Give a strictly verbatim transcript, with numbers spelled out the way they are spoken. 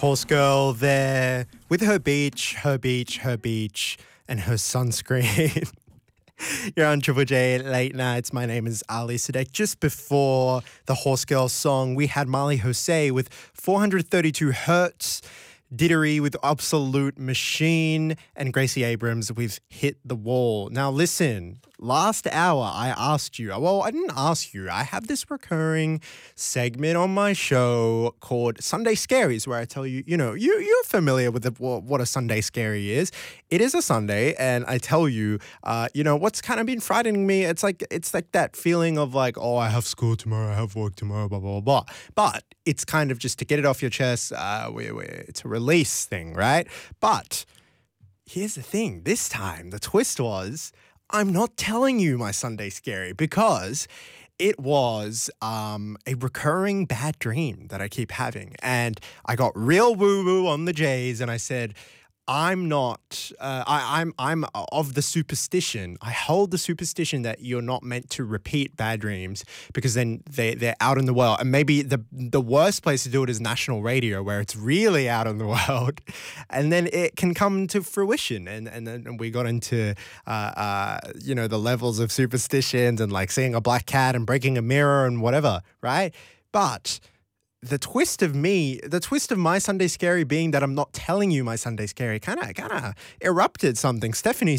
Horse girl there with her beach, her beach, her beach, and her sunscreen. You're on Triple J Late Nights. My name is Ali Sadek. Just before the Horse Girl song, we had Marley Jose with four hundred thirty-two hertz, Diddery with Absolute Machine, and Gracie Abrams with Hit the Wall. Now listen, last hour I asked you, well, I didn't ask you, I have this recurring segment on my show called Sunday Scaries where I tell you, you know, you, you're familiar with the, what a Sunday Scary is. It is a Sunday and I tell you, uh, you know, what's kind of been frightening me, it's like, it's like that feeling of like, oh, I have school tomorrow, I have work tomorrow, blah, blah, blah. But it's kind of just to get it off your chest, uh, we, we, it's a release thing, right? But here's the thing, this time the twist was, I'm not telling you my Sunday Scary because it was um, a recurring bad dream that I keep having. And I got real woo-woo on the J's and I said, I'm not, uh, I, I'm I'm of the superstition. I hold the superstition that you're not meant to repeat bad dreams because then they, they're out in the world. And maybe the the worst place to do it is national radio where it's really out in the world. And then it can come to fruition. And, and then we got into, uh, uh, you know, the levels of superstitions and like seeing a black cat and breaking a mirror and whatever, right? But the twist of me, the twist of my Sunday Scary being that I'm not telling you my Sunday Scary kind of kind of erupted something. Stephanie